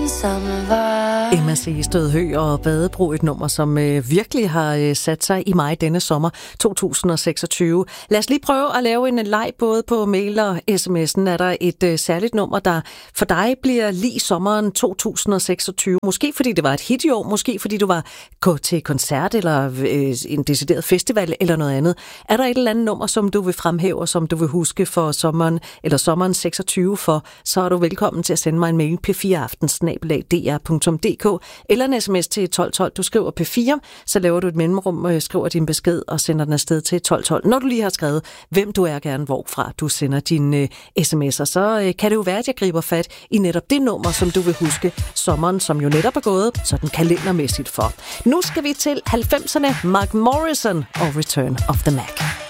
Emma C. Stødhø og Badebro, et nummer, som virkelig har sat sig i mig denne sommer 2026. Lad os lige prøve at lave en leg både på mail og sms'en. Er der et særligt nummer, der for dig bliver lige sommeren 2026? Måske fordi det var et hit i år, måske fordi du var gået til koncert eller en decideret festival eller noget andet. Er der et eller andet nummer, som du vil fremhæve, og som du vil huske for sommeren 26 for, så er du velkommen til at sende mig en mail p4aften@dr.dk eller en sms til 1212. Du skriver P4, så laver du et mellemrum, skriver din besked og sender den afsted til 1212. Når du lige har skrevet, hvem du er gerne hvorfra du sender dine sms'er, så kan det jo være, at jeg griber fat i netop det nummer, som du vil huske sommeren, som jo netop er gået sådan kalendermæssigt for. Nu skal vi til 90'erne, Mark Morrison og Return of the Mac.